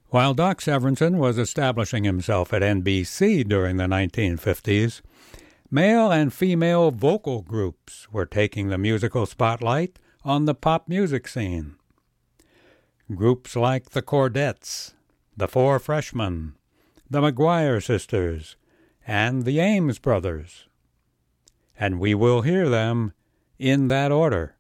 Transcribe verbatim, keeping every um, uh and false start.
While Doc Severinsen was establishing himself at N B C during the nineteen fifties, male and female vocal groups were taking the musical spotlight on the pop music scene. Groups like the Chordettes, the Four Freshmen, the McGuire Sisters, and the Ames Brothers. And we will hear them in that order.